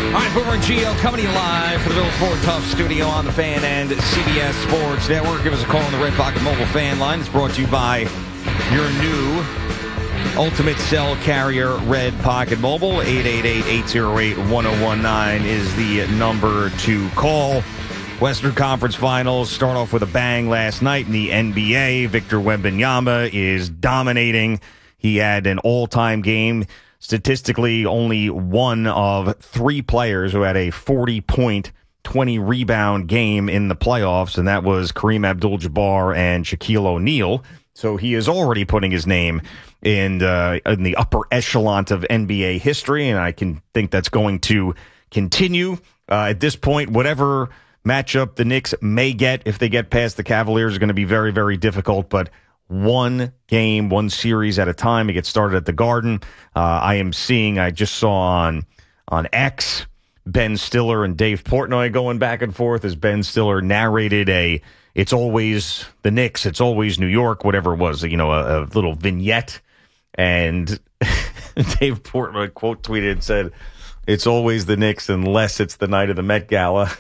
All right, Boomer and Gio coming to you live from the Bill Ford Tough Studio on the Fan and CBS Sports Network. Give us a call on the Red Pocket Mobile Fan Line. It's brought to you by your new Ultimate Cell Carrier Red Pocket Mobile. 888-808-1019 is the number to call. Western Conference Finals start off with a bang last night in the NBA. Victor Wembanyama is dominating. He had an all-time game. Statistically, only one of three players who had a 40-point, 20-rebound game in the playoffs, and that was Kareem Abdul-Jabbar and Shaquille O'Neal. So he is already putting his name in the upper echelon of NBA history, and I can think that's going to continue. At this point, whatever matchup the Knicks may get, if they get past the Cavaliers, is going to be very, very difficult, but one game, one series at a time. It gets started at the Garden. I just saw on X, Ben Stiller and Dave Portnoy going back and forth as Ben Stiller narrated it's always the Knicks, it's always New York, whatever it was, a little vignette. And Dave Portnoy quote tweeted and said, "It's always the Knicks unless it's the night of the Met Gala."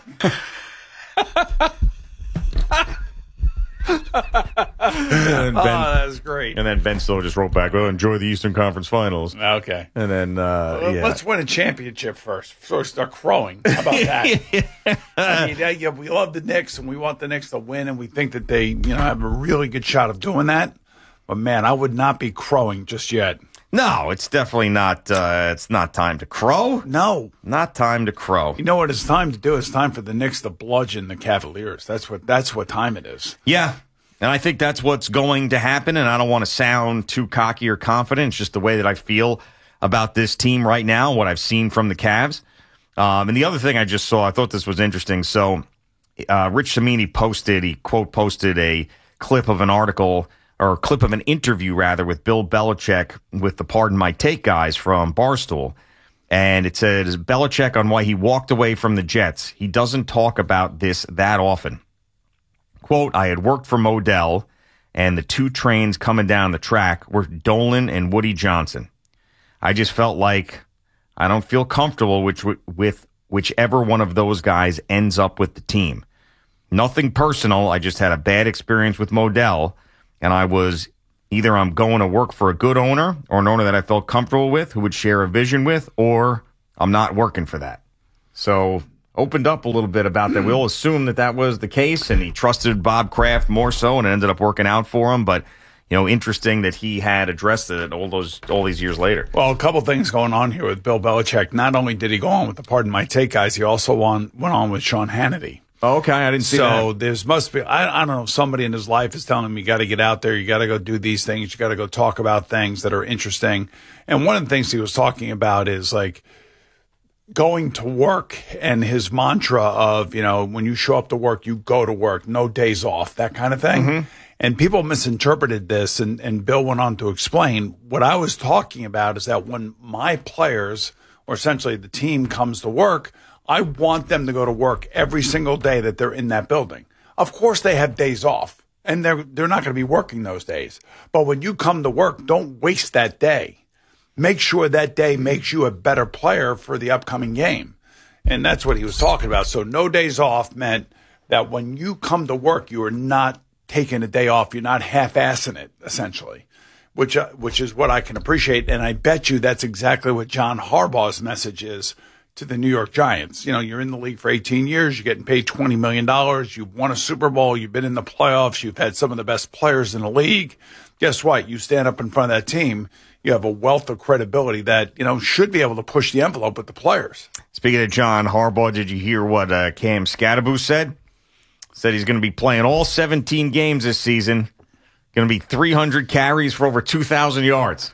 That's great. And then Ben Stiller just wrote back, enjoy the Eastern Conference Finals. Okay. And then, let's win a championship first before we start crowing. How about that? I mean, we love the Knicks, and we want the Knicks to win, and we think that they have a really good shot of doing that. But, man, I would not be crowing just yet. No, it's definitely not. It's not time to crow. No. Not time to crow. You know what it's time to do? It's time for the Knicks to bludgeon the Cavaliers. That's what time it is. Yeah. And I think that's what's going to happen, and I don't want to sound too cocky or confident. It's just the way that I feel about this team right now, what I've seen from the Cavs. And the other thing I just saw, I thought this was interesting. So Rich Cimini posted a clip of an article, or a clip of an interview, rather, with Bill Belichick with the Pardon My Take guys from Barstool. And it says, Belichick on why he walked away from the Jets. He doesn't talk about this that often. Quote, I had worked for Modell, and the two trains coming down the track were Dolan and Woody Johnson. I just felt like I don't feel comfortable with whichever one of those guys ends up with the team. Nothing personal. I just had a bad experience with Modell, and I'm going to work for a good owner or an owner that I felt comfortable with, who would share a vision with, or I'm not working for that. So opened up a little bit about that. We'll assume that was the case, and he trusted Bob Kraft more so, and it ended up working out for him. But, interesting that he had addressed it all these years later. Well, a couple things going on here with Bill Belichick. Not only did he go on with the Pardon My Take guys, he also went on with Sean Hannity. Oh, okay, I didn't see that. So there must be, I don't know, somebody in his life is telling him, you got to get out there, you got to go do these things, you got to go talk about things that are interesting. And one of the things he was talking about is like going to work, and his mantra of, when you show up to work, you go to work, no days off, that kind of thing. Mm-hmm. And people misinterpreted this, and Bill went on to explain what I was talking about is that when my players, or essentially the team, comes to work, I want them to go to work every single day that they're in that building. Of course, they have days off, and they're not going to be working those days. But when you come to work, don't waste that day. Make sure that day makes you a better player for the upcoming game. And that's what he was talking about. So no days off meant that when you come to work, you are not taking a day off. You're not half-assing it, essentially, which is what I can appreciate. And I bet you that's exactly what John Harbaugh's message is to the New York Giants. You're in the league for 18 years. You're getting paid $20 million. You've won a Super Bowl. You've been in the playoffs. You've had some of the best players in the league. Guess what? You stand up in front of that team. You have a wealth of credibility that, should be able to push the envelope with the players. Speaking of John Harbaugh, did you hear what Cam Scadaboo said? Said he's going to be playing all 17 games this season. Going to be 300 carries for over 2,000 yards.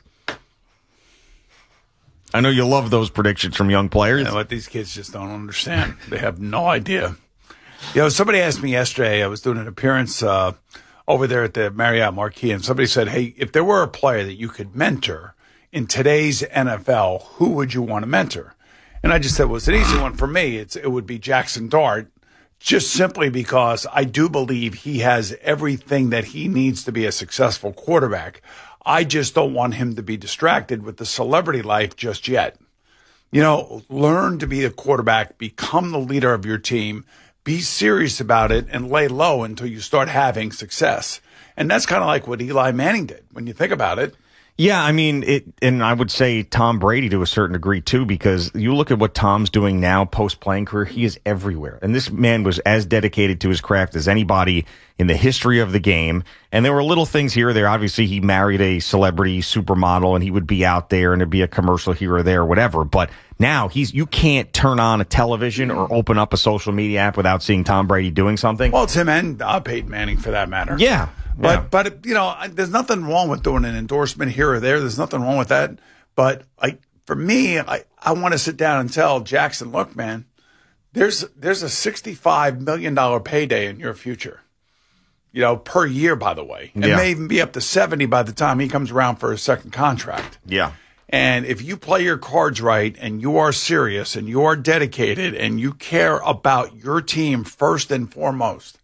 I know you love those predictions from young players. You know what? These kids just don't understand. They have no idea. Somebody asked me yesterday, I was doing an appearance over there at the Marriott Marquis, and somebody said, hey, if there were a player that you could mentor in today's NFL, who would you want to mentor? And I just said, well, it's an easy one for me. It would be Jackson Dart, just simply because I do believe he has everything that he needs to be a successful quarterback. I just don't want him to be distracted with the celebrity life just yet. learn to be the quarterback, become the leader of your team, be serious about it, and lay low until you start having success. And that's kind of like what Eli Manning did when you think about it. Yeah, I mean, and I would say Tom Brady to a certain degree, too, because you look at what Tom's doing now post-playing career, he is everywhere. And this man was as dedicated to his craft as anybody in the history of the game. And there were little things here or there. Obviously, he married a celebrity supermodel, and he would be out there, and it'd be a commercial here or there or whatever. But now you can't turn on a television or open up a social media app without seeing Tom Brady doing something. Well, it's him and Peyton Manning, for that matter. Yeah. But there's nothing wrong with doing an endorsement here or there. There's nothing wrong with that. But for me, I want to sit down and tell Jackson, look, man, there's a $65 million payday in your future, per year, by the way. It may even be up to 70 by the time he comes around for his second contract. Yeah. And if you play your cards right and you are serious and you are dedicated and you care about your team first and foremost,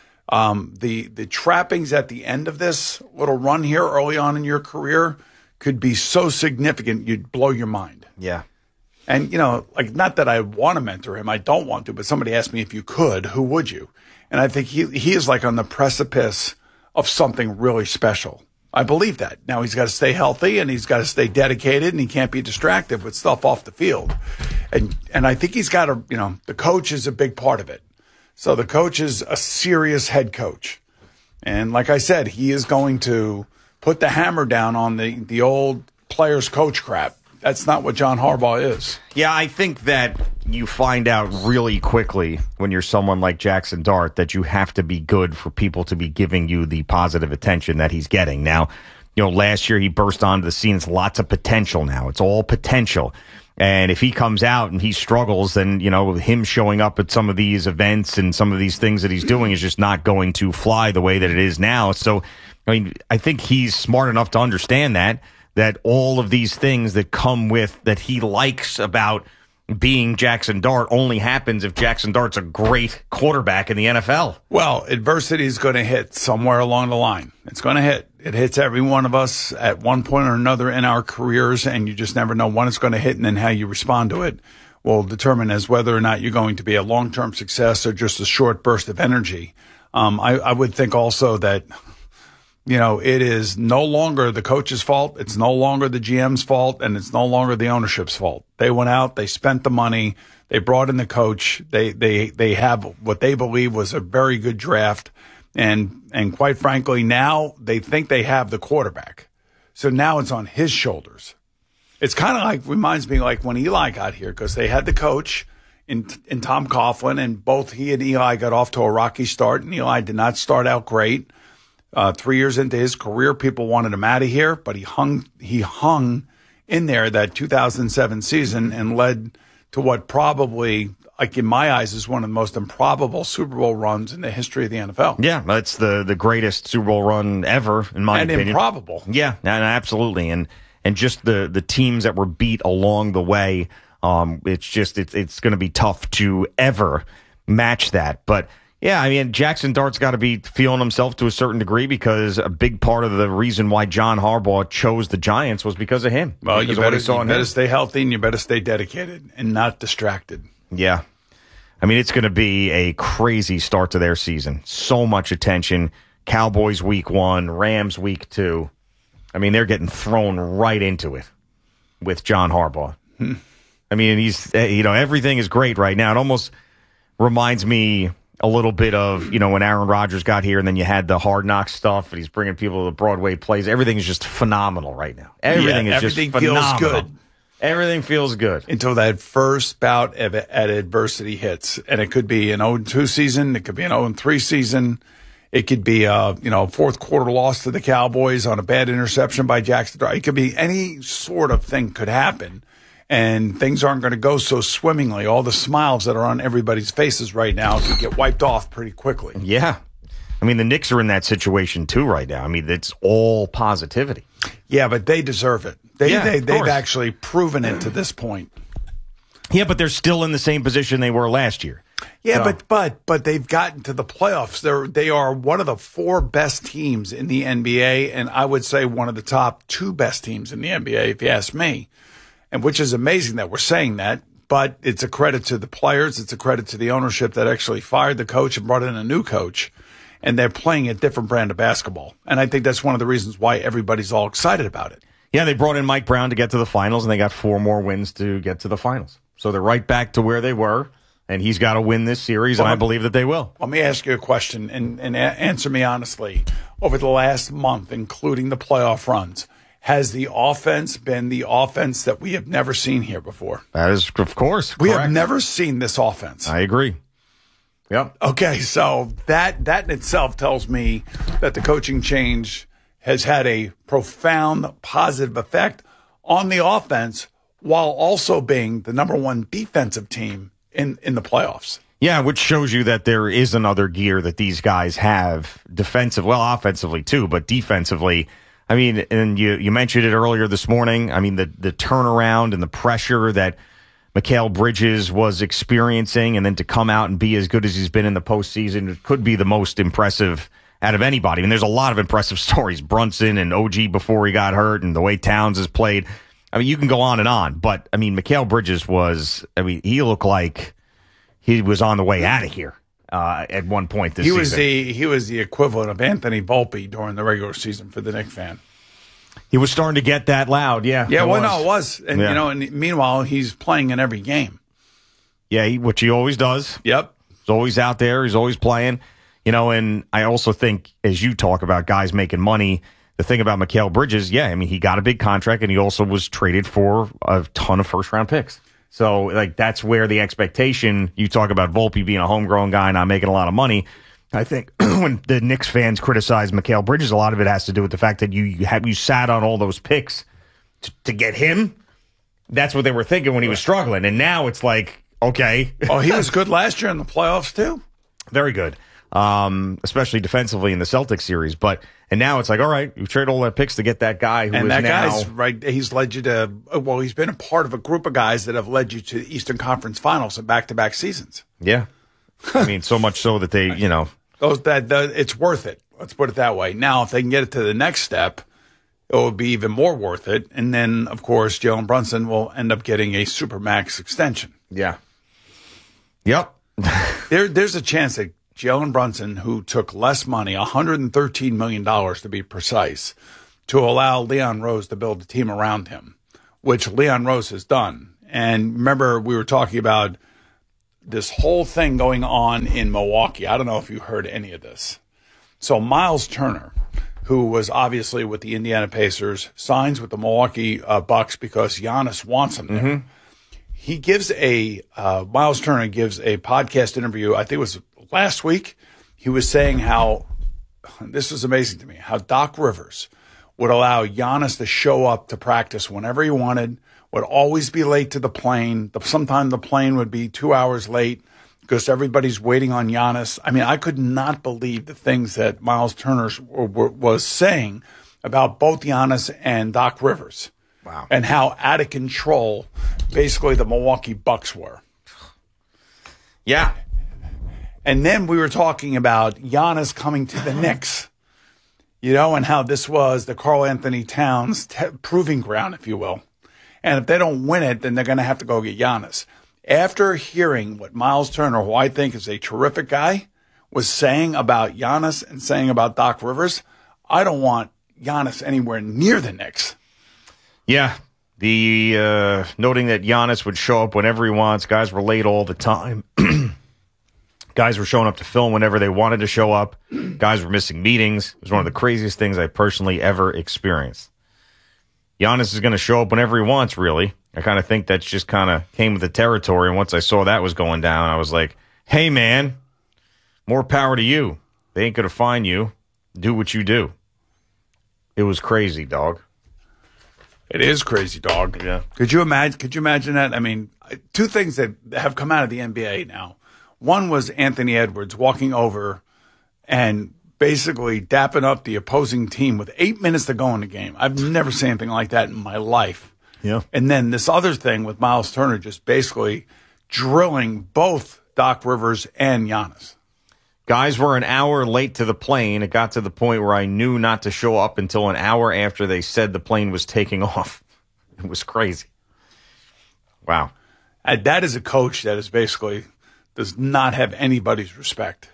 the trappings at the end of this little run here early on in your career could be so significant you'd blow your mind. Yeah. And, not that I want to mentor him. I don't want to, but somebody asked me if you could, who would you? And I think he is like on the precipice of something really special. I believe that. Now he's got to stay healthy and he's got to stay dedicated and he can't be distracted with stuff off the field. And I think he's got to, the coach is a big part of it. So the coach is a serious head coach. And like I said, he is going to put the hammer down on the old players coach crap. That's not what John Harbaugh is. Yeah, I think that you find out really quickly when you're someone like Jackson Dart that you have to be good for people to be giving you the positive attention that he's getting. Now, last year he burst onto the scene. It's lots of potential now. It's all potential. And if he comes out and he struggles, then, him showing up at some of these events and some of these things that he's doing is just not going to fly the way that it is now. So, I think he's smart enough to understand that all of these things that come with that he likes about being Jackson Dart only happens if Jackson Dart's a great quarterback in the NFL. Well, adversity is going to hit somewhere along the line. It's going to hit. It hits every one of us at one point or another in our careers, and you just never know when it's going to hit, and then how you respond to it will determine as whether or not you're going to be a long-term success or just a short burst of energy. I would think also that, it is no longer the coach's fault. It's no longer the GM's fault, and it's no longer the ownership's fault. They went out, they spent the money, they brought in the coach. They have what they believe was a very good draft. And quite frankly, now they think they have the quarterback. So now it's on his shoulders. It's kind of reminds me like when Eli got here, because they had the coach in Tom Coughlin, and both he and Eli got off to a rocky start, and Eli did not start out great. 3 years into his career, people wanted him out of here, but he hung in there that 2007 season and led to what probably, like in my eyes, is one of the most improbable Super Bowl runs in the history of the NFL. Yeah, that's the greatest Super Bowl run ever, in my opinion. And improbable. Yeah, absolutely. And just the teams that were beat along the way, it's going to be tough to ever match that. But yeah, Jackson Dart's got to be feeling himself to a certain degree, because a big part of the reason why John Harbaugh chose the Giants was because of him. Well, you better stay healthy and you better stay dedicated and not distracted. Yeah. It's going to be a crazy start to their season. So much attention. Cowboys week 1, Rams week 2. They're getting thrown right into it with John Harbaugh. He's, everything is great right now. It almost reminds me a little bit of, when Aaron Rodgers got here and then you had the Hard Knocks stuff and he's bringing people to the Broadway plays. Everything is just phenomenal right now. Everything is just phenomenal. Feels good. Everything feels good. Until that first bout at adversity hits. And it could be an 0-2 season. It could be an 0-3 season. It could be a fourth quarter loss to the Cowboys on a bad interception by Jackson Dart. It could be any sort of thing could happen. And things aren't going to go so swimmingly. All the smiles that are on everybody's faces right now could get wiped off pretty quickly. Yeah. The Knicks are in that situation too right now. It's all positivity. Yeah, but they deserve it. They've actually proven it to this point. Yeah, but they're still in the same position they were last year. Yeah, so. but they've gotten to the playoffs. They are one of the 4 best teams in the NBA, and I would say one of the top 2 best teams in the NBA, if you ask me. and which is amazing that we're saying that, but it's a credit to the players. It's a credit to the ownership that actually fired the coach and brought in a new coach, and they're playing a different brand of basketball. And I think that's one of the reasons why everybody's all excited about it. Yeah, they brought in Mike Brown to get to the finals, and they got 4 more wins to get to the finals. So they're right back to where they were, and he's got to win this series, and I believe that they will. Let me ask you a question, and answer me honestly. Over the last month, including the playoff runs, has the offense been the offense that we have never seen here before? That is, of course, correct. We have never seen this offense. I agree. Yep. Okay, so that in itself tells me that the coaching change has had a profound positive effect on the offense while also being the number 1 defensive team in the playoffs. Yeah, which shows you that there is another gear that these guys have offensively too, but defensively. I mean, and you mentioned it earlier this morning. I mean, the turnaround and the pressure that Mikal Bridges was experiencing, and then to come out and be as good as he's been in the postseason, it could be the most impressive out of anybody. I mean, there's a lot of impressive stories. Brunson and OG before he got hurt, and the way Towns has played. I mean, you can go on, but I mean, Mikal Bridges he looked like he was on the way out of here at one point this season. He was the equivalent of Anthony Volpe during the regular season for the Knicks fan. He was starting to get that loud, yeah. Yeah, it was. And, and meanwhile, he's playing in every game. Yeah, which he always does. Yep. He's always out there. He's always playing. And I also think, as you talk about guys making money, the thing about Mikal Bridges, I mean, he got a big contract, and he also was traded for a ton of first-round picks. So, that's where the expectation, you talk about Volpe being a homegrown guy, not making a lot of money. I think when the Knicks fans criticize Mikal Bridges, a lot of it has to do with the fact that you sat on all those picks to get him. That's what they were thinking when he was struggling. And now it's like, okay. Oh, he was good last year in the playoffs, too. Very good. Especially defensively in the Celtics series. And now it's like, all right, you trade all that picks to get that guy who and is that now. Guy's right. He's led you to, he's been a part of a group of guys that have led you to the Eastern Conference Finals in back-to-back seasons. Yeah. I mean, so much so that they, it's worth it. Let's put it that way. Now, if they can get it to the next step, it will be even more worth it. And then, of course, Jalen Brunson will end up getting a Supermax extension. Yeah. Yep. There's a chance that Jalen Brunson, who took less money, $113 million to be precise, to allow Leon Rose to build a team around him, which Leon Rose has done. And remember, we were talking about this whole thing going on in Milwaukee. I don't know if you heard any of this. So Miles Turner, who was obviously with the Indiana Pacers, signs with the Milwaukee Bucks because Giannis wants him there. Mm-hmm. He gives Miles Turner gives a podcast interview, I think it was last week. He was saying how, this was amazing to me, how Doc Rivers would allow Giannis to show up to practice whenever he wanted, would always be late to the plane. Sometimes the plane would be 2 hours late because everybody's waiting on Giannis. I mean, I could not believe the things that Miles Turner was saying about both Giannis and Doc Rivers. Wow. And how out of control basically the Milwaukee Bucks were. Yeah. And then we were talking about Giannis coming to the Knicks, and how this was the Karl Anthony Towns proving ground, if you will. And if they don't win it, then they're going to have to go get Giannis. After hearing what Miles Turner, who I think is a terrific guy, was saying about Giannis and saying about Doc Rivers, I don't want Giannis anywhere near the Knicks. Yeah, the noting that Giannis would show up whenever he wants. Guys were late all the time. Guys were showing up to film whenever they wanted to show up. Guys were missing meetings. It was one of the craziest things I personally ever experienced. Giannis is going to show up whenever he wants, really. I kind of think that's just kind of came with the territory. And once I saw that was going down, I was like, hey, man, more power to you. They ain't going to find you. Do what you do. It was crazy, dog. It is crazy, dog. Yeah. Could you imagine that? I mean, two things that have come out of the NBA now. One was Anthony Edwards walking over and basically dapping up the opposing team with 8 minutes to go in the game. I've never seen anything like that in my life. Yeah. And then this other thing with Miles Turner just basically drilling both Doc Rivers and Giannis. Guys were an hour late to the plane. It got to the point where I knew not to show up until an hour after they said the plane was taking off. It was crazy. Wow. And that is a coach that is basically does not have anybody's respect.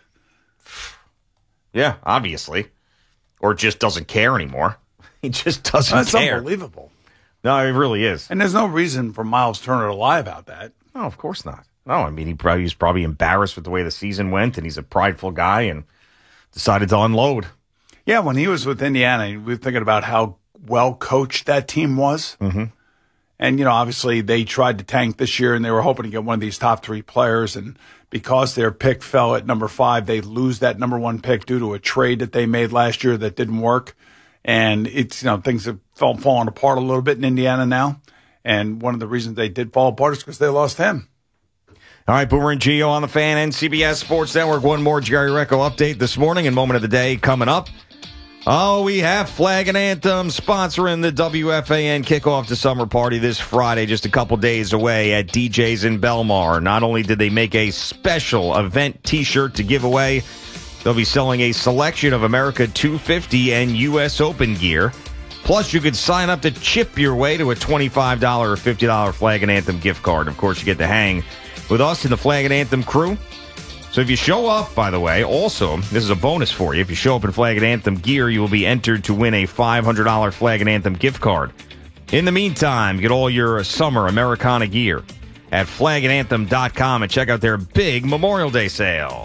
Yeah, obviously. Or just doesn't care anymore. He just doesn't That's care. Unbelievable. No, it really is. And there's no reason for Miles Turner to lie about that. No, of course not. No, I mean, he's probably embarrassed with the way the season went, and he's a prideful guy and decided to unload. Yeah, when he was with Indiana, we were thinking about how well coached that team was. Mm-hmm. And, obviously they tried to tank this year, and they were hoping to get one of these top 3 players. And because their pick fell at number 5, they lose that number 1 pick due to a trade that they made last year that didn't work. And it's, things have fallen apart a little bit in Indiana now. And one of the reasons they did fall apart is because they lost him. All right, Boomer and Gio on the Fan and CBS Sports Network. One more Jerry Recco update this morning and moment of the day coming up. Oh, we have Flag and Anthem sponsoring the WFAN kickoff to summer party this Friday, just a couple days away at DJ's in Belmar. Not only did they make a special event T-shirt to give away, they'll be selling a selection of America 250 and U.S. Open gear. Plus, you could sign up to chip your way to a $25 or $50 Flag and Anthem gift card. Of course, you get to hang with us and the Flag and Anthem crew. So if you show up, by the way, also, this is a bonus for you. If you show up in Flag and Anthem gear, you will be entered to win a $500 Flag and Anthem gift card. In the meantime, get all your summer Americana gear at flagandanthem.com and check out their big Memorial Day sale.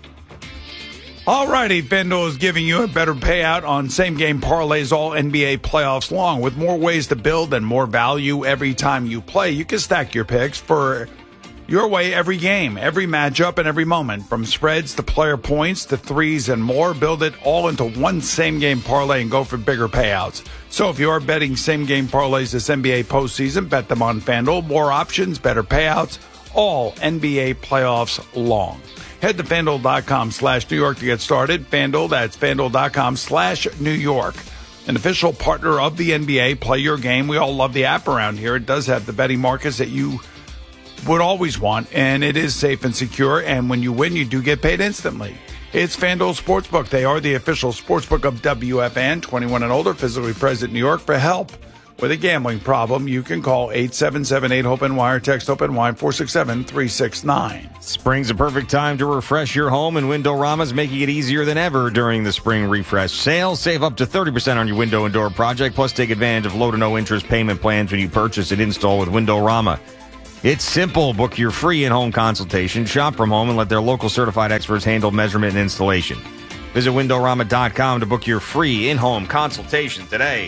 All righty, FanDuel is giving you a better payout on same-game parlays all NBA playoffs long. With more ways to build and more value every time you play, you can stack your picks for your way every game, every matchup, and every moment. From spreads to player points to threes and more, build it all into one same-game parlay and go for bigger payouts. So if you are betting same-game parlays this NBA postseason, bet them on FanDuel. More options, better payouts, all NBA playoffs long. Head to FanDuel.com/New York to get started. FanDuel, that's FanDuel.com/New York. An official partner of the NBA. Play your game. We all love the app around here. It does have the betting markets that you would always want, and it is safe and secure. And when you win, you do get paid instantly. It's FanDuel Sportsbook. They are the official sportsbook of WFAN. 21 and older, physically present in New York. For help with a gambling problem, you can call 877-8-HOPE-NY or text HOPE-NY 467-369. Spring's a perfect time to refresh your home, and Windorama's making it easier than ever during the spring refresh sale. Save up to 30% on your window and door project, plus take advantage of low to no interest payment plans when you purchase and install with Windorama. It's simple. Book your free in-home consultation, shop from home, and let their local certified experts handle measurement and installation. Visit Windorama.com to book your free in-home consultation today.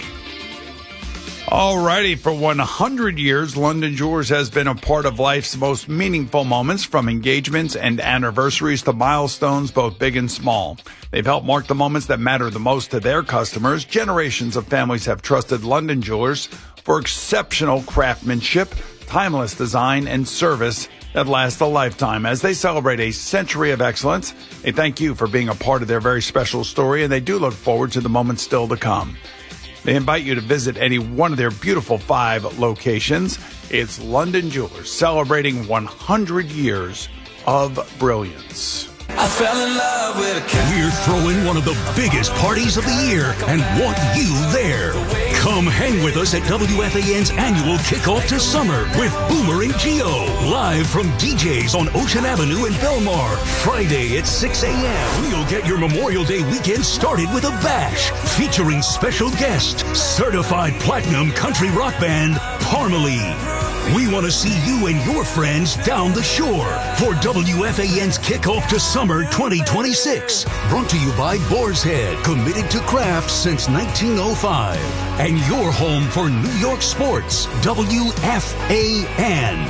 All righty, for 100 years, London Jewelers has been a part of life's most meaningful moments, from engagements and anniversaries to milestones, both big and small. They've helped mark the moments that matter the most to their customers. Generations of families have trusted London Jewelers for exceptional craftsmanship, timeless design, and service that lasts a lifetime. As they celebrate a century of excellence, they thank you for being a part of their very special story, and they do look forward to the moments still to come. They invite you to visit any one of their beautiful 5 locations. It's London Jewelers, celebrating 100 years of brilliance. I fell in love with a cat. We're throwing one of the biggest parties of the year and want you there. Come hang with us at WFAN's annual kickoff to summer with Boomer and Gio. Live from DJ's on Ocean Avenue in Belmar. Friday at 6 a.m. We'll get your Memorial Day weekend started with a bash featuring special guest, certified platinum country rock band, Parmalee. We want to see you and your friends down the shore for WFAN's Kickoff to Summer 2026. Brought to you by Boar's Head, committed to craft since 1905. And your home for New York sports, WFAN.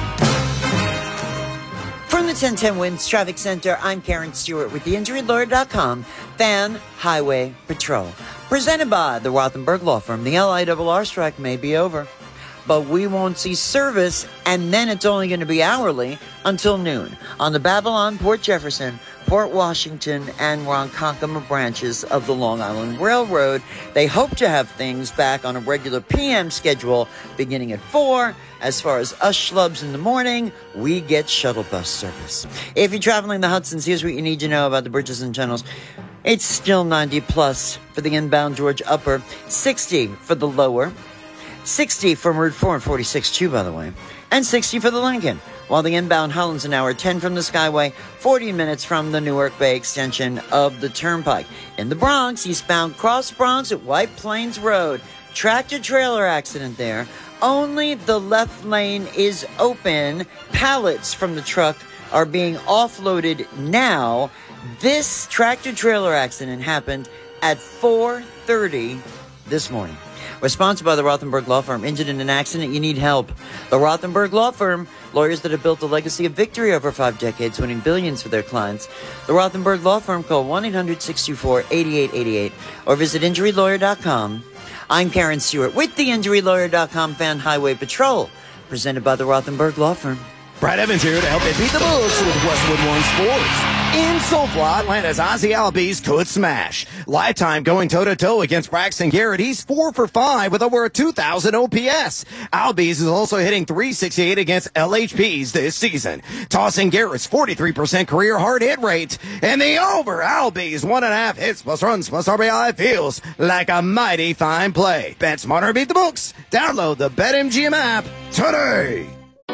From the 1010 Winds Traffic Center, I'm Karen Stewart with theinjurydlawyer.com Fan Highway Patrol. Presented by the Rothenberg Law Firm. The LIRR strike may be over, but we won't see service, and then it's only going to be hourly until noon on the Babylon, Port Jefferson, Port Washington, and Ronkonkoma branches of the Long Island Railroad. They hope to have things back on a regular PM schedule beginning at 4. As far as us schlubs in the morning, we get shuttle bus service. If you're traveling the Hudsons, here's what you need to know about the bridges and channels. It's still 90 plus for the inbound George Upper, 60 for the lower, 60 from Route 4 and 46 too, by the way. and 60 for the Lincoln. While the inbound Holland's an hour 10 from the Skyway, 40 minutes from the Newark Bay extension of the Turnpike. In the Bronx, eastbound Cross Bronx at White Plains Road. Tractor-trailer accident there. Only the left lane is open. Pallets from the truck are being offloaded now. This tractor-trailer accident happened at 4:30 this morning. We're sponsored by the Rothenberg Law Firm. Injured in an accident, you need help. The Rothenberg Law Firm, lawyers that have built a legacy of victory over 5 decades, winning billions for their clients. The Rothenberg Law Firm, call 1-800-624-8888 or visit injurylawyer.com. I'm Karen Stewart with the injurylawyer.com Fan Highway Patrol, presented by the Rothenberg Law Firm. Brad Evans here to help you beat the books with Westwood One Sports. In SoFly, Atlanta's Ozzy Albies could smash. Lifetime going toe-to-toe against Braxton Garrett. He's 4 for 5 with over a 2,000 OPS. Albies is also hitting .368 against LHPs this season, tossing Garrett's 43% career hard hit rate. And the over, Albies 1.5 hits plus runs plus RBI feels like a mighty fine play. Bet smarter, beat the books. Download the BetMGM app today.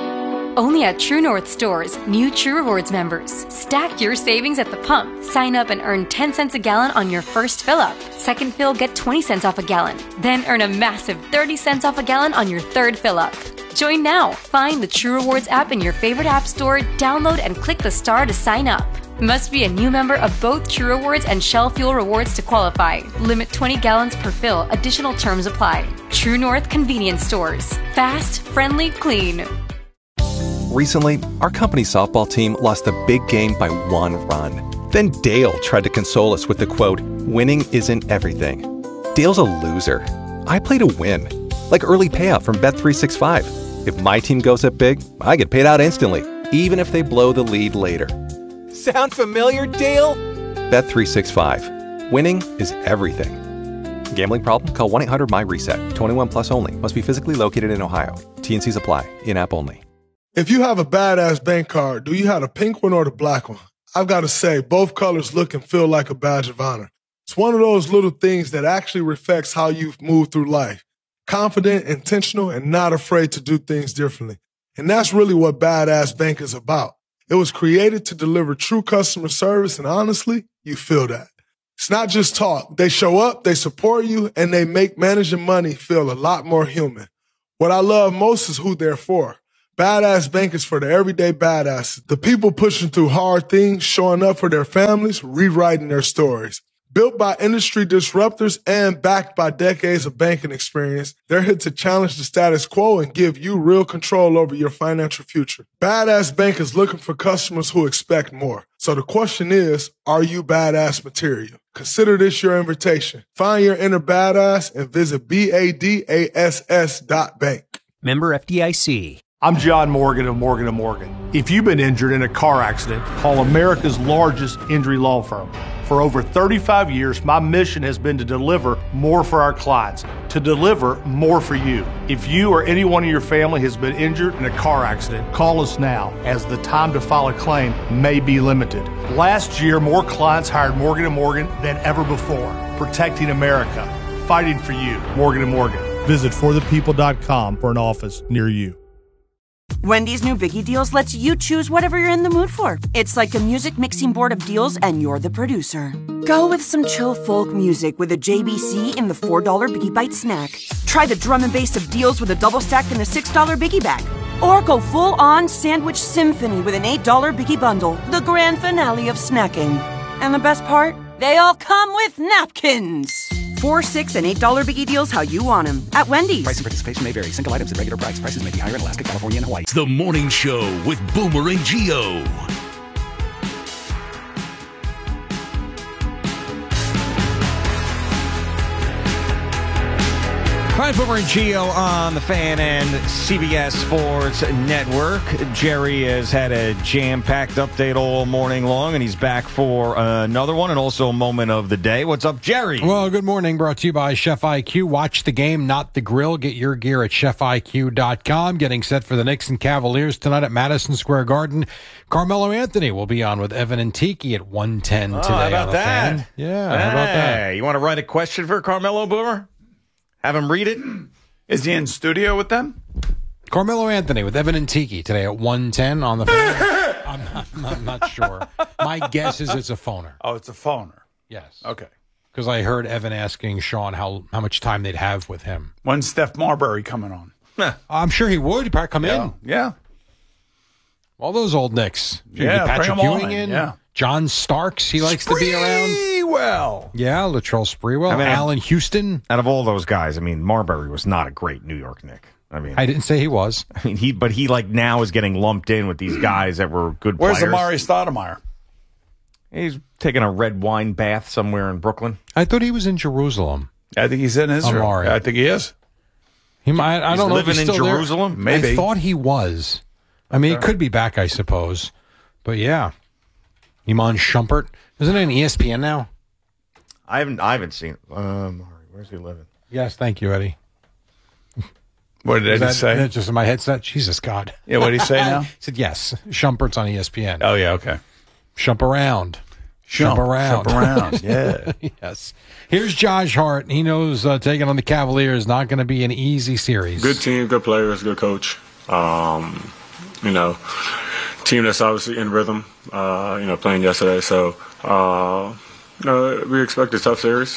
Only at True North stores, new True Rewards members. Stack your savings at the pump. Sign up and earn 10 cents a gallon on your first fill-up. Second fill, get 20 cents off a gallon. Then earn a massive 30 cents off a gallon on your third fill-up. Join now. Find the True Rewards app in your favorite app store, download and click the star to sign up. Must be a new member of both True Rewards and Shell Fuel Rewards to qualify. Limit 20 gallons per fill. Additional terms apply. True North Convenience Stores. Fast, friendly, clean. Recently, our company softball team lost a big game by 1 run. Then Dale tried to console us with the quote, "Winning isn't everything." Dale's a loser. I play to win. Like early payout from Bet365. If my team goes up big, I get paid out instantly, even if they blow the lead later. Sound familiar, Dale? Bet365. Winning is everything. Gambling problem? Call 1-800-MY-RESET. 21 plus only. Must be physically located in Ohio. T&Cs apply. In-app only. If you have a badass bank card, do you have the pink one or the black one? I've got to say, both colors look and feel like a badge of honor. It's one of those little things that actually reflects how you've moved through life. Confident, intentional, and not afraid to do things differently. And that's really what Badass Bank is about. It was created to deliver true customer service, and honestly, you feel that. It's not just talk. They show up, they support you, and they make managing money feel a lot more human. What I love most is who they're for. Badass Bank is for the everyday badasses, the people pushing through hard things, showing up for their families, rewriting their stories. Built by industry disruptors and backed by decades of banking experience, they're here to challenge the status quo and give you real control over your financial future. Badass Bank is looking for customers who expect more. So the question is, are you badass material? Consider this your invitation. Find your inner badass and visit BADASS.bank. Member FDIC. I'm John Morgan of Morgan & Morgan. If you've been injured in a car accident, call America's largest injury law firm. For over 35 years, my mission has been to deliver more for our clients, to deliver more for you. If you or anyone in your family has been injured in a car accident, call us now, as the time to file a claim may be limited. Last year, more clients hired Morgan & Morgan than ever before, protecting America, fighting for you. Morgan & Morgan. Visit forthepeople.com for an office near you. Wendy's new Biggie Deals lets you choose whatever you're in the mood for. It's like a music mixing board of deals, and you're the producer. Go with some chill folk music with a JBC in the $4 Biggie Bite snack. Try the drum and bass of deals with a double stack in the $6 Biggie Bag. Or go full-on sandwich symphony with an $8 Biggie Bundle, the grand finale of snacking. And the best part? They all come with napkins. $4, $6, and $8 Biggie Deals how you want them at Wendy's. Price and participation may vary. Single items at regular price. Prices may be higher in Alaska, California, and Hawaii. It's the Morning Show with Boomer and Gio. Brian Boomer and Gio on the Fan and CBS Sports Network. Jerry has had a jam-packed update all morning long, and he's back for another one and also a moment of the day. What's up, Jerry? Well, good morning. Brought to you by Chef IQ. Watch the game, not the grill. Get your gear at chefiq.com. Getting set for the Knicks and Cavaliers tonight at Madison Square Garden. Carmelo Anthony will be on with Evan and Tiki at 1:10 today. How about on the that? Fan. Yeah, how about that? You want to write a question for Carmelo, Boomer? Have him read it? Is he in studio with them? Carmelo Anthony with Evan and Tiki today at 1:10 on the phone. I'm not sure. My guess is it's a phoner. Oh, it's a phoner. Yes. Okay. Because I heard Evan asking Sean how much time they'd have with him. When's Steph Marbury coming on? I'm sure he would. He'd probably come in. Yeah. All those old Knicks. Yeah, Patrick bring 'em Ewing in. Yeah. John Starks, he likes to be around. Well. Yeah, Latrell Sprewell. Allen Houston. Out of all those guys, I mean, Marbury was not a great New York Knick. I mean, I didn't say he was. I mean, he like now is getting lumped in with these guys that were good Where's players. Amari Stoudemire? He's taking a red wine bath somewhere in Brooklyn. I thought he was in Jerusalem. I think he's in Israel. Amari. I think he is. He might. I don't know if he's living in still there. Jerusalem. Maybe. I thought he was. I mean, he could be back, I suppose. But yeah, Iman Shumpert isn't it on ESPN now? I haven't seen. Where's he living? Yes, thank you, Eddie. What did Eddie say? That's just in my headset. Jesus God. Yeah, what did he say now? He said yes. Shumpert's on ESPN. Oh yeah, okay. Shump around. Shump around. Shump around. Yeah. Yes. Here's Josh Hart. He knows taking on the Cavaliers is not going to be an easy series. Good team, good players, good coach. Team that's obviously in rhythm. Playing yesterday, so we expect a tough series.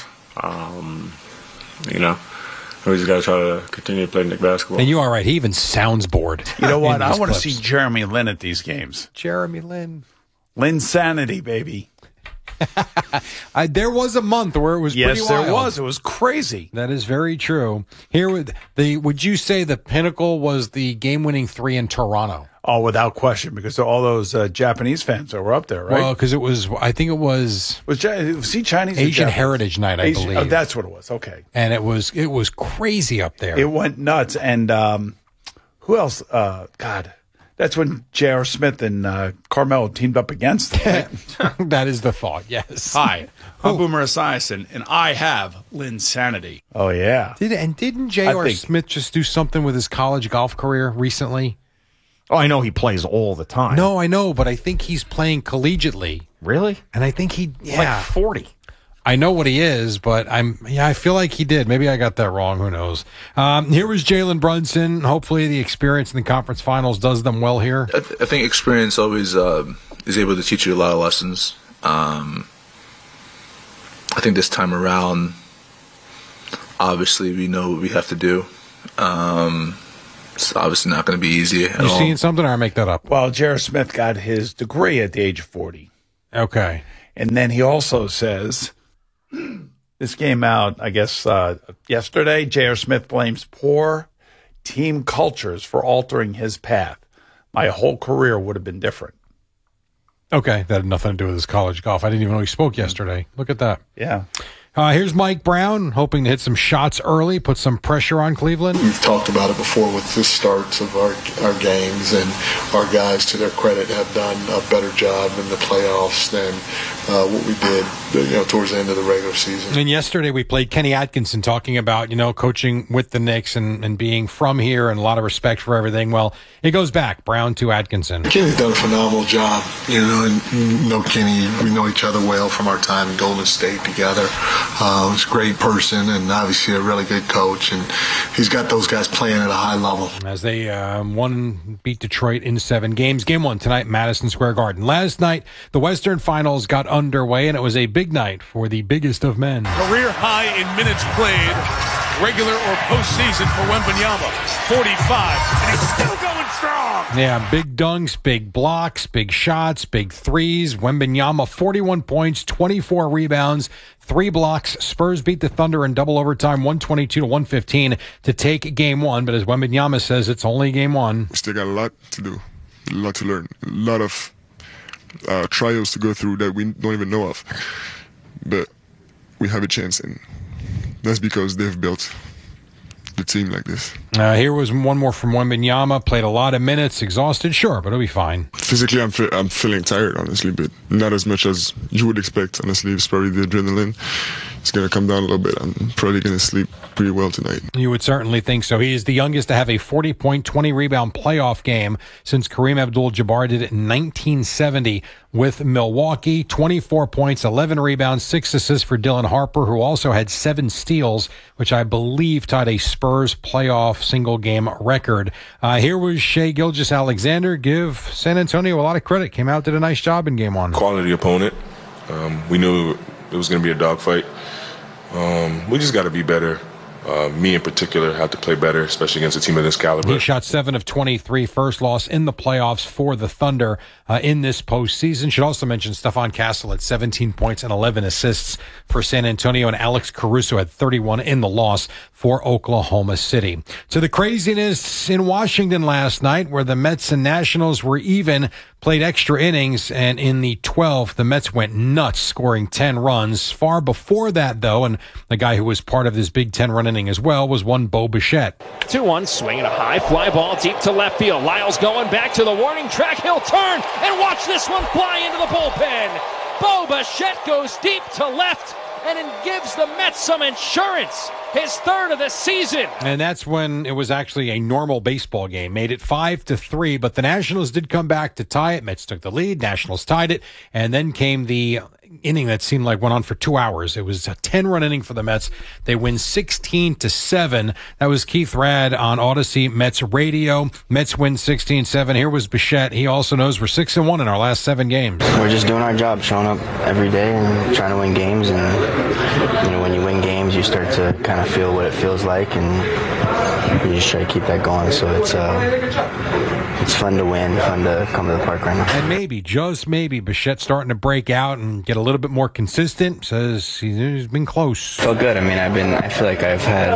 We just got to try to continue to play Knick basketball. And you are right. He even sounds bored. You know what? in I these want to clips. see Jeremy Lin at these games. Jeremy Lin. Linsanity, baby. There was a month where it was pretty wild. There was. It was crazy. That is very true. Here, would you say the pinnacle was the game-winning 3 in Toronto? Oh, without question, because all those Japanese fans that were up there, right? Well, because I think it was Was he Chinese? or Asian Japanese? Heritage Night, I believe. Oh, that's what it was. Okay. And it was crazy up there. It went nuts. And who else? God, that's when J.R. Smith and Carmelo teamed up against them. Right? That is the thought, yes. Hi, I'm Boomer Esiason, and I have Linsanity. Oh, yeah. Didn't J.R. Smith just do something with his college golf career recently? Oh, I know he plays all the time. No, I know, but I think he's playing collegiately. Really? And I think like 40. I know what he is, but I feel like he did. Maybe I got that wrong. Who knows? Here was Jalen Brunson. Hopefully the experience in the conference finals does them well here. I think experience always is able to teach you a lot of lessons. I think this time around, obviously we know what we have to do. It's obviously not going to be easy at all. You seeing something, or I make that up? Well, J.R. Smith got his degree at the age of 40. Okay. And then he also says, this came out, I guess, yesterday, J.R. Smith blames poor team cultures for altering his path. My whole career would have been different. Okay. That had nothing to do with his college golf. I didn't even know he spoke yesterday. Look at that. Yeah. Here's Mike Brown, hoping to hit some shots early, put some pressure on Cleveland. We've talked about it before with the starts of our games, and our guys, to their credit, have done a better job in the playoffs than what we did towards the end of the regular season. And yesterday we played Kenny Atkinson talking about, coaching with the Knicks and being from here and a lot of respect for everything. Well, it goes back, Brown to Atkinson. Kenny's done a phenomenal job, and Kenny, we know each other well from our time in Golden State together. He's a great person and obviously a really good coach, and he's got those guys playing at a high level. As they beat Detroit in 7 games. Game 1 tonight, Madison Square Garden. Last night, the Western Finals got underway, and it was a big night for the biggest of men. Career high in minutes played, regular or postseason for Wembanyama, 45, and he's still going strong. Yeah, big dunks, big blocks, big shots, big threes. Wembanyama, 41 points, 24 rebounds, 3 blocks. Spurs beat the Thunder in double overtime, 122-115 to take Game 1. But as Wembanyama says, it's only Game 1. We still got a lot to do, a lot to learn, a lot of trials to go through that we don't even know of. But we have a chance, and that's because they've built the team like this. Here was one more from Wembanyama. Played a lot of minutes, exhausted, sure, but he'll be fine. Physically, I'm feeling tired, honestly, but not as much as you would expect, honestly. It's probably the adrenaline. It's going to come down a little bit. I'm probably going to sleep pretty well tonight. You would certainly think so. He is the youngest to have a 40-point, 20-rebound playoff game since Kareem Abdul-Jabbar did it in 1970 with Milwaukee. 24 points, 11 rebounds, 6 assists for Dylan Harper, who also had 7 steals, which I believe tied a Spurs playoff single-game record. Here was Shai Gilgeous-Alexander. Give San Antonio a lot of credit. Came out, did a nice job in Game 1. Quality opponent. We knew it was going to be a dogfight. We just got to be better. Me in particular have to play better, especially against a team of this caliber. He shot 7 of 23, first loss in the playoffs for the Thunder in this postseason. Should also mention Stephon Castle at 17 points and 11 assists for San Antonio, and Alex Caruso had 31 in the loss for Oklahoma City. To the craziness in Washington last night, where the Mets and Nationals were even, played extra innings, and in the 12th, the Mets went nuts, scoring 10 runs. Far before that, though, and the guy who was part of this big 10-run inning as well was one Bo Bichette. 2-1, swinging a high fly ball deep to left field. Lyles going back to the warning track. He'll turn and watch this one fly into the bullpen. Bo Bichette goes deep to left and it gives the Mets some insurance. His third of the season. And that's when it was actually a normal baseball game. Made it 5-3, but the Nationals did come back to tie it. Mets took the lead. Nationals tied it. And then came the inning that seemed like went on for 2 hours. It was a 10-run inning for the Mets. They win 16-7. That was Keith Rad on Odyssey Mets radio. Mets win 16-7. Here was Bichette. He also knows we're 6-1 in our last 7 games. We're just doing our job, showing up every day and trying to win games. And when you win games, you start to kind of feel what it feels like, and you just try to keep that going. So it's fun to win, fun to come to the park right now. And maybe, just maybe, Bichette's starting to break out and get a little bit more consistent. Says he's been close. Felt good. I mean, I feel like I've had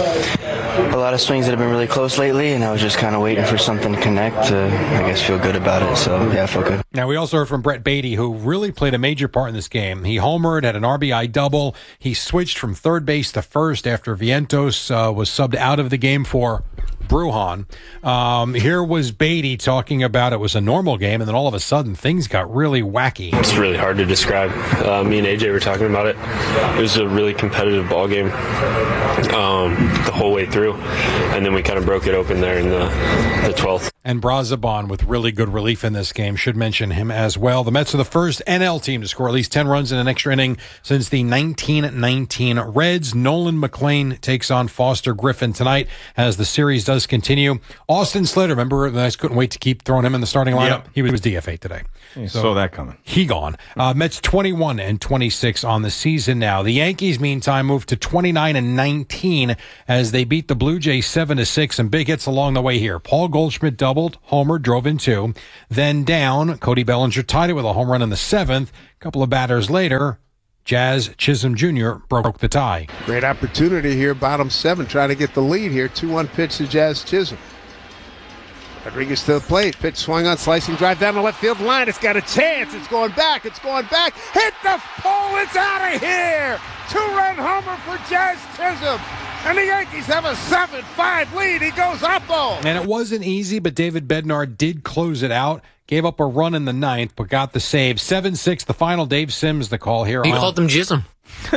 a lot of swings that have been really close lately, and I was just kind of waiting for something to connect to, I guess, feel good about it. So, yeah, I felt good. Now, we also heard from Brett Beatty, who really played a major part in this game. He homered, had an RBI double. He switched from third base to first after Vientos was subbed out of the game for Brujan. Here was Beatty talking about it was a normal game, and then all of a sudden things got really wacky. It's really hard to describe. Me and AJ were talking about it. It was a really competitive ball game the whole way through, and then we kind of broke it open there in the 12th. And Brazoban with really good relief in this game. Should mention him as well. The Mets are the first NL team to score at least 10 runs in an extra inning since the 1919 Reds. Nolan McLean takes on Foster Griffin tonight as the series does continue. Austin Slater, remember, the Mets couldn't wait to keep throwing him in the starting lineup? Yep. He was DFA today. You saw that coming. He gone. Mets 21-26 on the season now. The Yankees, meantime, moved to 29-19 as they beat the Blue Jays 7-6, and big hits along the way here. Paul Goldschmidt doubled, homer, drove in 2. Then down, Cody Bellinger tied it with a home run in the 7th. A couple of batters later, Jazz Chisholm Jr. broke the tie. Great opportunity here, bottom 7, trying to get the lead here. 2-1 pitch to Jazz Chisholm. Rodriguez to the plate. Pitch swung on, slicing drive down the left field line. It's got a chance. It's going back. It's going back. Hit the pole. It's out of here. 2-run homer for Jazz Chisholm. And the Yankees have a 7-5 lead. He goes up-o. And it wasn't easy, but David Bednar did close it out. Gave up a run in the 9th, but got the save. 7-6, the final. Dave Sims, the call here. He called him Chisholm.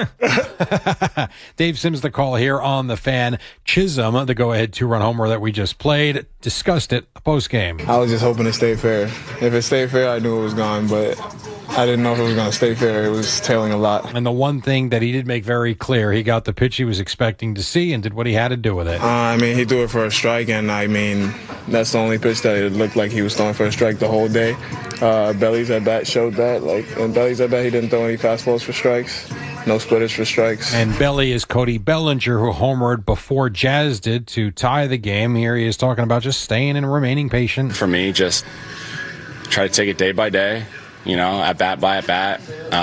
Dave Sims, the call here on the Fan. Chisholm, the go-ahead 2-run homer that we just played, discussed it post-game. I was just hoping it stayed fair. If it stayed fair, I knew it was gone, but I didn't know if it was going to stay fair. It was tailing a lot. And the one thing that he did make very clear, he got the pitch he was expecting to see and did what he had to do with it. He threw it for a strike, and that's the only pitch that it looked like he was throwing for a strike the whole day. Belly's at bat showed that. In Belly's at bat, he didn't throw any fastballs for strikes. No splitters for strikes. And Belly is Cody Bellinger, who homered before Jazz did to tie the game. Here he is talking about just staying and remaining patient. For me, just try to take it day by day, at bat by at bat.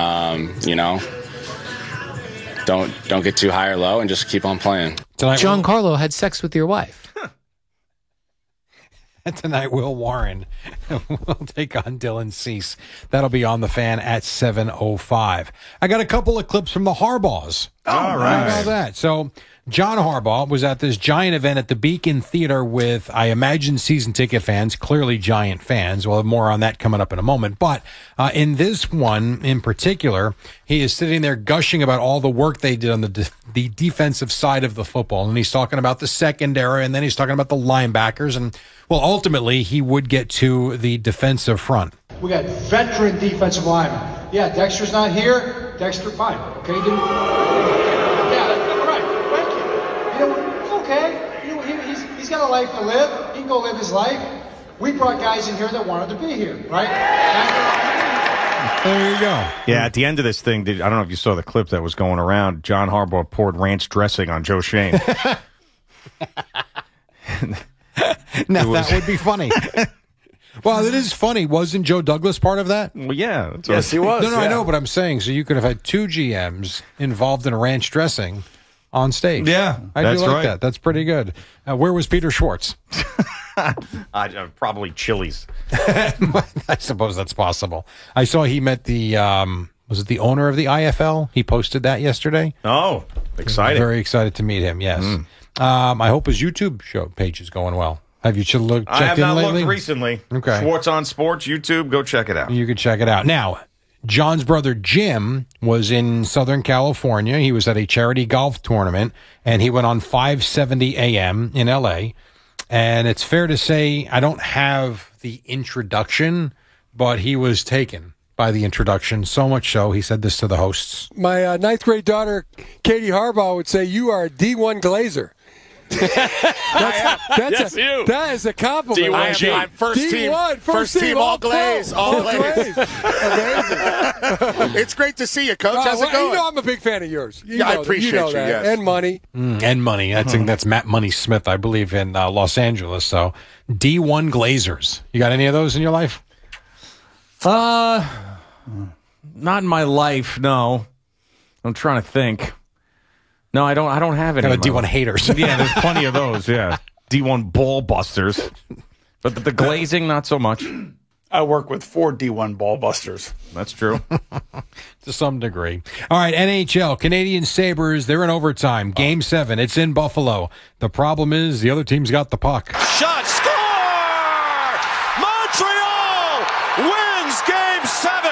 Don't get too high or low and just keep on playing. Tonight, Giancarlo had sex with your wife. Tonight, Will Warren will take on Dylan Cease. That'll be on the Fan at 7:05. I got a couple of clips from the Harbaughs All right. How about that? So John Harbaugh was at this giant event at the Beacon Theater with, I imagine, season ticket fans, clearly Giant fans. We'll have more on that coming up in a moment. But in this one in particular, he is sitting there gushing about all the work they did on the defensive side of the football. And he's talking about the secondary, and then he's talking about the linebackers. And, well, ultimately, he would get to the defensive front. We got veteran defensive linemen. Yeah, Dexter's not here. Dexter, fine. Okay, yeah, right. Thank you. You know, it's okay. You know, he's got a life to live. He can go live his life. We brought guys in here that wanted to be here, right? There you go. Yeah, at the end of this thing, I don't know if you saw the clip that was going around. John Harbaugh poured ranch dressing on Joe Shane. Now, that would be funny. Well, it is funny. Wasn't Joe Douglas part of that? Well, yeah. Yes, he was. No, I know, but I'm saying, so you could have had two GMs involved in ranch dressing on stage. Yeah, I do like that. That's pretty good. Where was Peter Schwartz? Probably Chili's. I suppose that's possible. I saw he met the, was it the owner of the IFL? He posted that yesterday. Oh, exciting. Very excited to meet him, yes. I hope his YouTube show page is going well. Have you checked in lately? I have not looked recently. Okay. Schwartz on Sports, YouTube, go check it out. You can check it out. Now, John's brother Jim was in Southern California. He was at a charity golf tournament, and he went on 570 AM in L.A., and it's fair to say I don't have the introduction, but he was taken by the introduction, so much so he said this to the hosts. My ninth grade daughter, Katie Harbaugh, would say, "You are a D1 Glazer." That is a compliment. I'm first D1, team, first team, all glaze, all glaze. Amazing. It's great to see you, Coach. How's it going? You know I'm a big fan of yours. I appreciate you. That. Yes. And money. And money. That's Matt Money Smith, I believe, in Los Angeles. So D1 Glazers. You got any of those in your life? Not in my life. No, I'm trying to think. No, I don't have any. D1 haters. Yeah, there's plenty of those. Yeah, D1 ball busters, but the glazing not so much. I work with 4 D1 ball busters. That's true. To some degree. All right, NHL, Canadian Sabres, they're in overtime. Game 7, it's in Buffalo. The problem is the other team's got the puck. Shot, score! Montreal wins Game 7!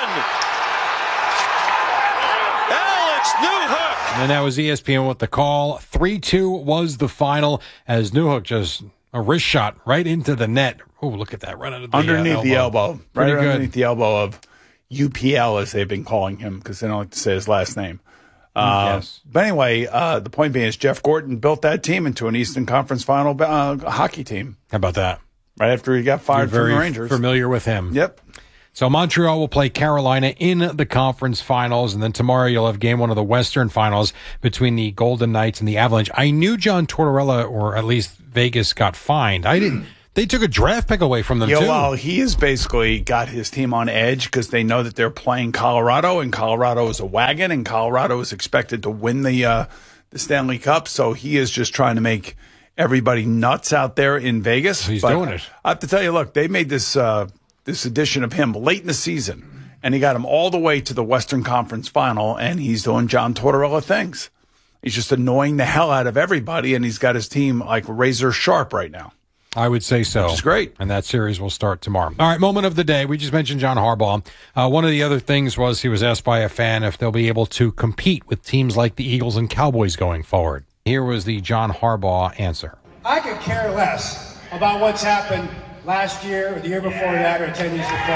Alex Newhook! And that was ESPN with the call. 3-2 was the final as Newhook just a wrist shot right into the net. Oh, look at that. Right under the underneath the elbow. Pretty good. Underneath the elbow of UPL, as they've been calling him, because they don't like to say his last name. Yes. But anyway, the point being is Jeff Gordon built that team into an Eastern Conference final hockey team. How about that? Right after he got fired from the Rangers. Familiar with him. Yep. So Montreal will play Carolina in the conference finals, and then tomorrow you'll have game 1 of the Western finals between the Golden Knights and the Avalanche. I knew John Tortorella, or at least Vegas, got fined. I didn't. They took a draft pick away from them, too. Well, he has basically got his team on edge because they know that they're playing Colorado, and Colorado is a wagon, and Colorado is expected to win the Stanley Cup. So he is just trying to make everybody nuts out there in Vegas. He's doing it. I have to tell you, look, they made this edition of him late in the season, and he got him all the way to the Western Conference final, and he's doing John Tortorella things. He's just annoying the hell out of everybody, and he's got his team like razor sharp right now. I would say so. Which is great. And that series will start tomorrow. All right, moment of the day. We just mentioned John Harbaugh. One of the other things was he was asked by a fan if they'll be able to compete with teams like the Eagles and Cowboys going forward. Here was the John Harbaugh answer. I could care less about what's happened last year or the year before that or 10 years before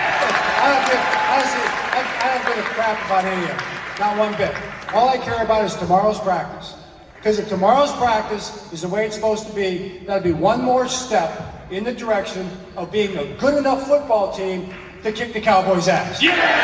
that. I don't give a crap about any of it. Not one bit. All I care about is tomorrow's practice. Because if tomorrow's practice is the way it's supposed to be, that'll be one more step in the direction of being a good enough football team to kick the Cowboys' ass.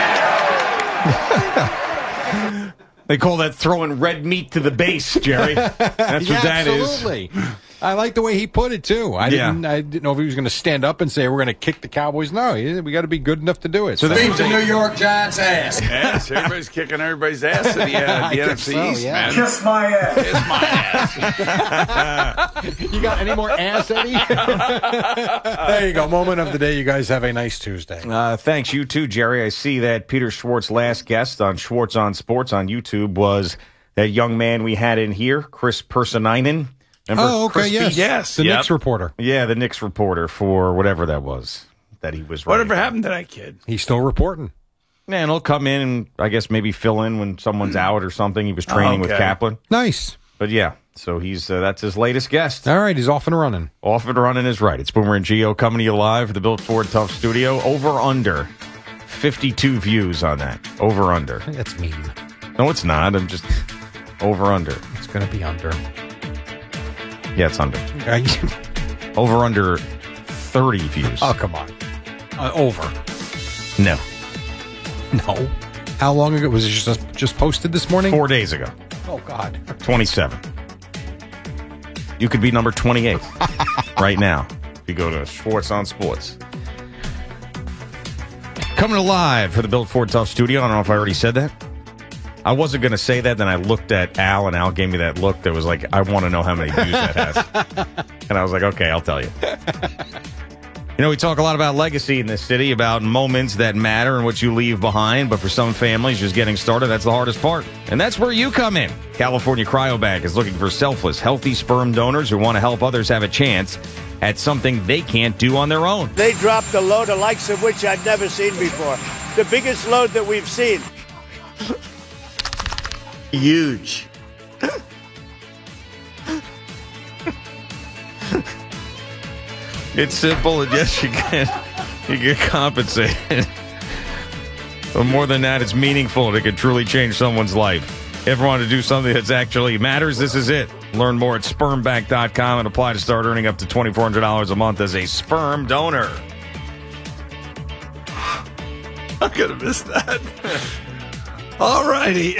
Yeah! They call that throwing red meat to the base, Jerry. That's what that is. Absolutely. I like the way he put it, too. I didn't know if he was going to stand up and say, we're going to kick the Cowboys. No, we got to be good enough to do it. So beat the New York Giants' ass. Yes, everybody's kicking everybody's ass in the NFC East, man. Kiss my ass. Kiss my ass. You got any more ass, Eddie? There you go. Moment of the day. You guys have a nice Tuesday. Thanks. You too, Jerry. I see that Peter Schwartz's last guest on Schwartz on Sports on YouTube was that young man we had in here, Chris Persinainen. Remember Chris Peace? Yes. The Knicks reporter. Yeah, the Knicks reporter for whatever that was that he was writing. Whatever happened to that kid? He's still reporting. Man, he'll come in and I guess maybe fill in when someone's out or something. He was training with Kaplan. Nice. But yeah, so he's that's his latest guest. All right, he's off and running. Off and running is right. It's Boomer and Gio coming to you live at the Built Ford Tough Studio. Over under 52 views on that. Over under. That's mean. No, it's not. I'm just over under. It's going to be under. Yeah, it's under. Over under 30 views. Oh, come on. Over. No. No. How long ago was it? Just posted this morning? 4 days ago. Oh, God. 27. You could be number 28 right now if you go to Schwartz on Sports. Coming live for the Built Ford Tough Studio. I don't know if I already said that. I wasn't going to say that. Then I looked at Al, and Al gave me that look that was like, I want to know how many views that has. And I was like, okay, I'll tell you. You know, we talk a lot about legacy in this city, about moments that matter and what you leave behind. But for some families, just getting started, that's the hardest part. And that's where you come in. California Cryobank is looking for selfless, healthy sperm donors who want to help others have a chance at something they can't do on their own. They dropped a load the likes of which I've never seen before. The biggest load that we've seen. Huge. It's simple, and yes, you get compensated. But more than that, it's meaningful. It can truly change someone's life. If you want to do something that actually matters, this is it. Learn more at spermbank.com and apply to start earning up to $2,400 a month as a sperm donor. I could have missed that. All righty.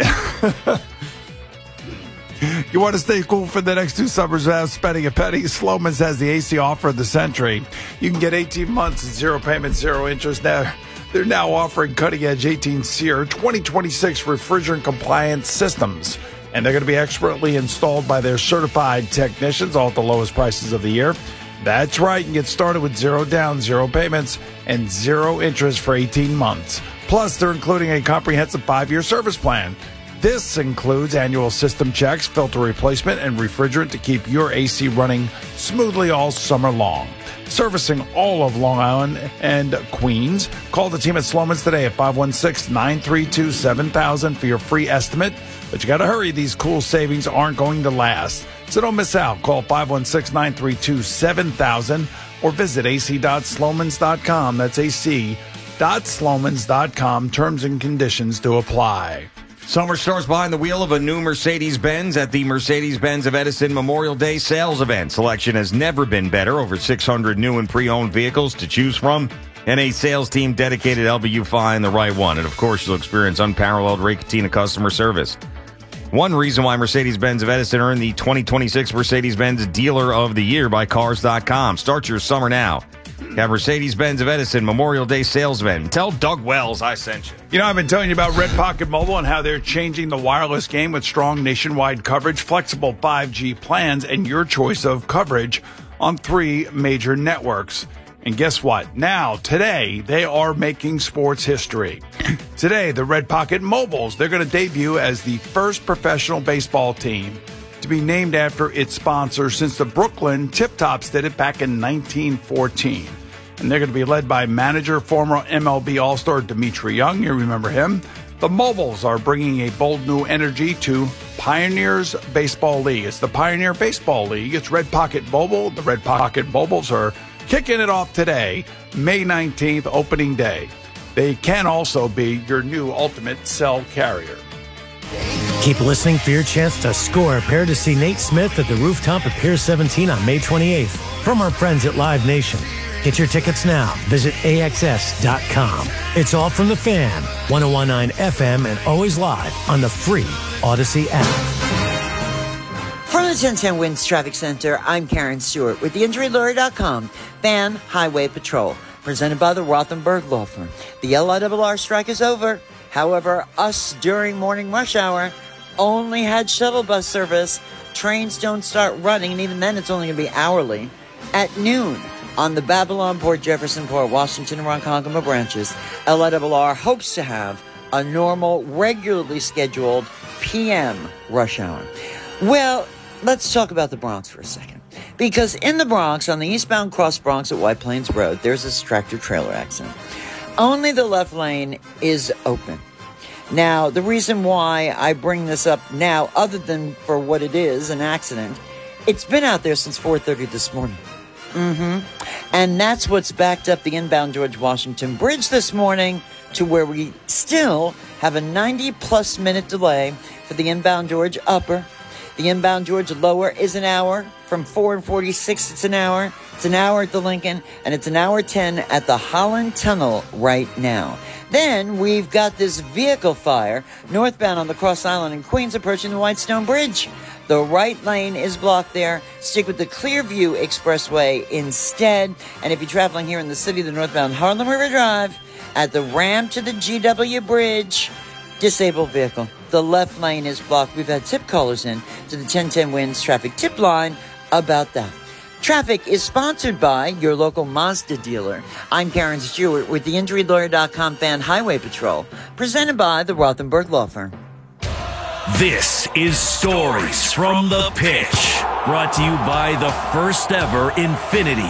You want to stay cool for the next 2 summers without spending a penny? Sloman's has the AC offer of the century. You can get 18 months at 0 payment, 0 interest. They're now offering cutting-edge 18-SEER 2026 refrigerant-compliant systems. And they're going to be expertly installed by their certified technicians, all at the lowest prices of the year. That's right. You can get started with 0 down, 0 payments, and 0 interest for 18 months. Plus, they're including a comprehensive 5-year service plan. This includes annual system checks, filter replacement, and refrigerant to keep your AC running smoothly all summer long. Servicing all of Long Island and Queens. Call the team at Sloman's today at 516-932-7000 for your free estimate. But you got to hurry. These cool savings aren't going to last. So don't miss out. Call 516-932-7000 or visit ac.slomans.com. That's ac.slomans.com. Terms and conditions to apply. Summer starts behind the wheel of a new Mercedes-Benz at the Mercedes-Benz of Edison Memorial Day sales event. Selection has never been better. Over 600 new and pre-owned vehicles to choose from. And a sales team dedicated to helping you find the right one. And, of course, you'll experience unparalleled Ray Catena customer service. One reason why Mercedes-Benz of Edison earned the 2026 Mercedes-Benz Dealer of the Year by Cars.com. Start your summer now. Have Mercedes-Benz of Edison Memorial Day sales event. Tell Doug Wells I sent you. You know, I've been telling you about Red Pocket Mobile and how they're changing the wireless game with strong nationwide coverage, flexible 5G plans, and your choice of coverage on 3 major networks. And guess what? Now, today, they are making sports history. Today, the Red Pocket Mobiles, they're going to debut as the first professional baseball team to be named after its sponsor since the Brooklyn Tip Tops did it back in 1914. And they're going to be led by manager, former MLB All-Star Dmitry Young. You remember him. The Mobiles are bringing a bold new energy to Pioneers Baseball League. It's the Pioneer Baseball League. It's Red Pocket Mobile. The Red Pocket Mobiles are kicking it off today, May 19th, opening day. They can also be your new ultimate cell carrier. Keep listening for your chance to score a pair to see Nate Smith at the rooftop at Pier 17 on May 28th from our friends at Live Nation. Get your tickets now. Visit AXS.com. It's all from the Fan, 101.9 FM, and always live on the free Odyssey app. From the 1010 Winds Traffic Center, I'm Karen Stewart with the InjuryLawyer.com Fan Highway Patrol, presented by the Rothenberg Law Firm. The LIRR strike is over. However, us during morning rush hour only had shuttle bus service. Trains don't start running, and even then it's only going to be hourly. At noon on the Babylon, Port Jefferson, Port Washington, and Ronkonkoma branches, LIRR hopes to have a normal, regularly scheduled p.m. rush hour. Well, let's talk about the Bronx for a second. Because in the Bronx, on the eastbound Cross Bronx at White Plains Road, there's this tractor-trailer accident. Only the left lane is open. Now, the reason why I bring this up now, other than for what it is, an accident, it's been out there since 4:30 this morning. And that's what's backed up the inbound George Washington Bridge this morning to where we still have a 90-plus minute delay for the inbound George Upper. The inbound George Lower is an hour. From 4:46, it's an hour. It's an hour at the Lincoln, and it's an hour 10 at the Holland Tunnel right now. Then we've got this vehicle fire northbound on the Cross Island in Queens approaching the Whitestone Bridge. The right lane is blocked there. Stick with the Clearview Expressway instead. And if you're traveling here in the city, the northbound Harlem River Drive, at the ramp to the GW Bridge, disabled vehicle. The left lane is blocked. We've had tip callers in to the 1010 Winds traffic tip line about that. Traffic is sponsored by your local Mazda dealer. I'm Karen Stewart with the InjuryLawyer.com Fan Highway Patrol, presented by the Rothenberg Law Firm. This is Stories from the Pitch, brought to you by the first ever Infiniti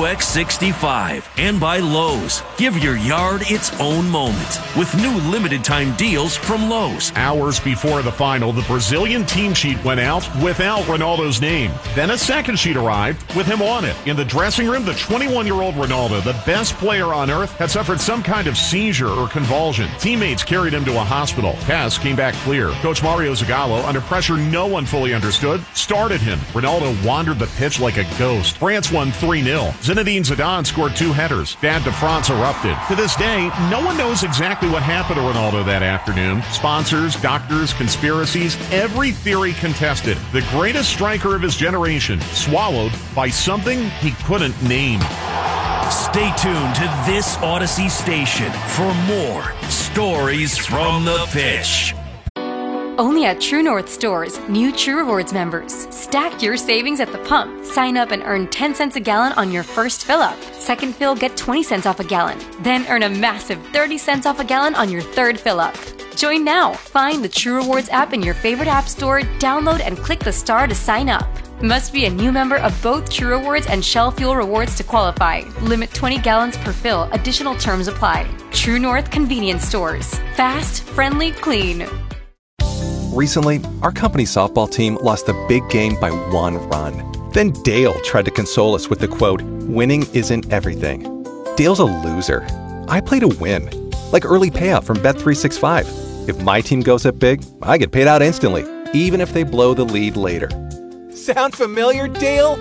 QX65 and by Lowe's. Give your yard its own moment with new limited time deals from Lowe's. Hours before the final, the Brazilian team sheet went out without Ronaldo's name. Then a second sheet arrived with him on it. In the dressing room, the 21-year-old Ronaldo, the best player on earth, had suffered some kind of seizure or convulsion. Teammates carried him to a hospital. Tests came back clear. Coach Mario Zagallo, under pressure no one fully understood, started him. Ronaldo wandered the pitch like a ghost. France won 3-0. Zinedine Zidane scored 2 headers. Stade de France erupted. To this day, no one knows exactly what happened to Ronaldo that afternoon. Sponsors, doctors, conspiracies, every theory contested. The greatest striker of his generation, swallowed by something he couldn't name. Stay tuned to this Odyssey station for more Stories from the Pitch. Only at True North stores, new True Rewards members. Stack your savings at the pump. Sign up and earn 10 cents a gallon on your first fill up. Second fill, get 20 cents off a gallon. Then earn a massive 30 cents off a gallon on your third fill up. Join now. Find the True Rewards app in your favorite app store, download and click the star to sign up. Must be a new member of both True Rewards and Shell Fuel Rewards to qualify. Limit 20 gallons per fill. Additional terms apply. True North Convenience Stores. Fast, friendly, clean. Recently, our company's softball team lost a big game by 1 run. Then Dale tried to console us with the quote, "Winning isn't everything." Dale's a loser. I play to win. Like early payout from Bet365. If my team goes up big, I get paid out instantly, even if they blow the lead later. Sound familiar, Dale?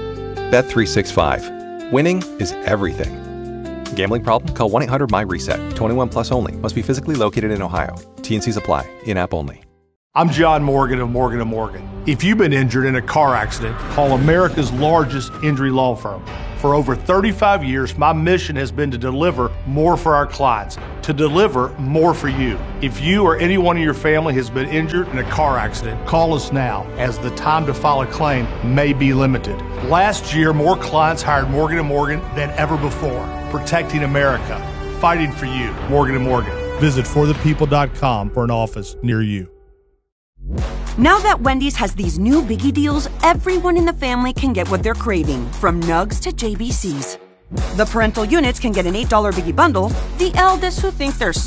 Bet365. Winning is everything. Gambling problem? Call 1-800-MY-RESET. 21 plus only. Must be physically located in Ohio. T&Cs apply. In-app only. I'm John Morgan of Morgan & Morgan. If you've been injured in a car accident, call America's largest injury law firm. For over 35 years, my mission has been to deliver more for our clients, to deliver more for you. If you or anyone in your family has been injured in a car accident, call us now, as the time to file a claim may be limited. Last year, more clients hired Morgan & Morgan than ever before, protecting America, fighting for you. Morgan & Morgan. Visit forthepeople.com for an office near you. Now that Wendy's has these new biggie deals, everyone in the family can get what they're craving, from nugs to JBCs. The parental units can get an $8 biggie bundle. The eldest who think they're